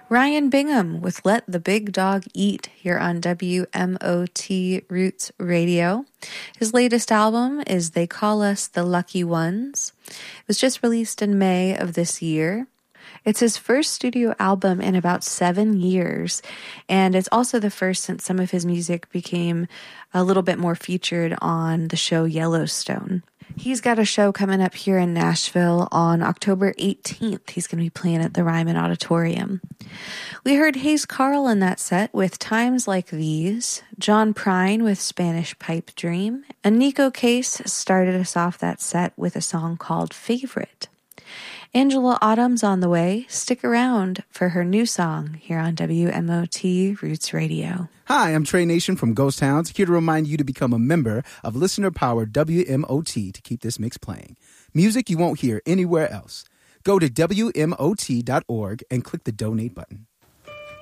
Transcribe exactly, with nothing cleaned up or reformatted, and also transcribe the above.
Ryan Bingham with Let the Big Dog Eat here on W M O T Roots Radio. His latest album is They Call Us the Lucky Ones. It was just released in May of this year. It's his first studio album in about seven years, and it's also the first since some of his music became a little bit more featured on the show Yellowstone. He's got a show coming up here in Nashville on October eighteenth. He's going to be playing at the Ryman Auditorium. We heard Hayes Carll in that set with Times Like These, John Prine with Spanish Pipe Dream, and Nico Case started us off that set with a song called Favorite. Angela Autumn's on the way. Stick around for her new song here on W M O T Roots Radio. Hi, I'm Trey Nation from Ghost Towns, here to remind you to become a member of listener-powered W M O T to keep this mix playing. Music you won't hear anywhere else. Go to W M O T dot org and click the donate button.